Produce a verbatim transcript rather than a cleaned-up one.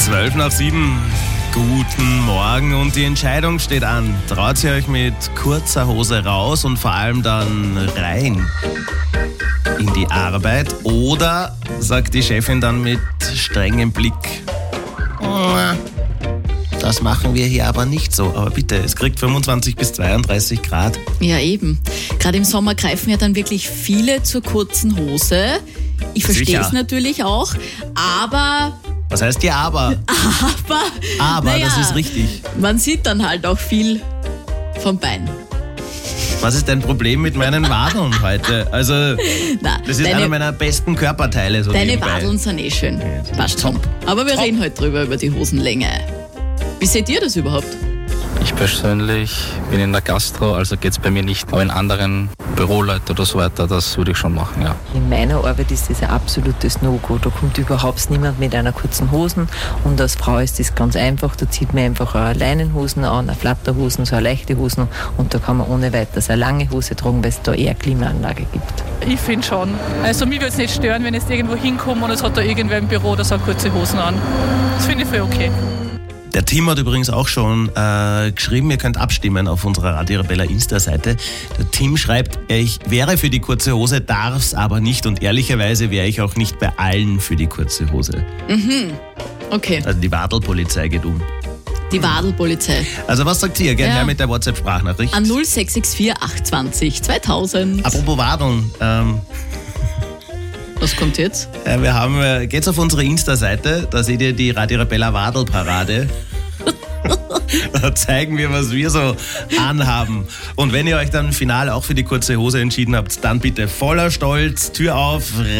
Zwölf nach sieben. Guten Morgen und die Entscheidung steht an. Traut ihr euch mit kurzer Hose raus und vor allem dann rein in die Arbeit? Oder sagt die Chefin dann mit strengem Blick, das machen wir hier aber nicht so. Aber bitte, es kriegt fünfundzwanzig bis zweiunddreißig Grad. Ja, eben. Gerade im Sommer greifen ja dann wirklich viele zur kurzen Hose. Ich verstehe es natürlich auch, aber... Was heißt ja aber? Aber, aber naja, das ist richtig. Man sieht dann halt auch viel vom Bein. Was ist dein Problem mit meinen Wadeln heute? Also, Na, das ist deine, einer meiner besten Körperteile. So deine nebenbei. Wadeln sind eh schön. Ja, Passt schon. Aber wir top. reden heute drüber, über die Hosenlänge. Wie seht ihr das überhaupt? Ich persönlich bin in der Gastro, also geht es bei mir nicht. Aber in anderen Büroleuten oder so weiter, das würde ich schon machen, ja. In meiner Arbeit ist das ein absolutes No-Go. Da kommt überhaupt niemand mit einer kurzen Hose. Und als Frau ist das ganz einfach. Da zieht man einfach eine Leinenhosen an, eine Flatterhosen, so eine leichte Hosen. Und da kann man ohne weiteres eine lange Hose tragen, weil es da eher Klimaanlage gibt. Ich finde schon. Also mich würde es nicht stören, wenn ich irgendwo hinkomme und es hat da irgendwer im Büro, das hat kurze Hosen an. Das finde ich voll okay. Der Tim hat übrigens auch schon äh, geschrieben, ihr könnt abstimmen auf unserer Radio Arabella Insta-Seite. Der Tim schreibt, ich wäre für die kurze Hose, darf's aber nicht und ehrlicherweise wäre ich auch nicht bei allen für die kurze Hose. Mhm. Okay. Also die Wadelpolizei geht um. Die Wadelpolizei. Also was sagt ihr? Gerne Ja. her mit der WhatsApp-Sprachnachricht. An null sechs sechs vier acht zwanzig zweitausend. Apropos Wadeln, ähm, Was kommt jetzt? äh, wir haben, äh, geht's auf unsere Insta-Seite, da seht ihr die Radio Arabella Wadelparade. Da zeigen wir, was wir so anhaben. Und wenn ihr euch dann final auch für die kurze Hose entschieden habt, dann bitte voller Stolz, Tür auf,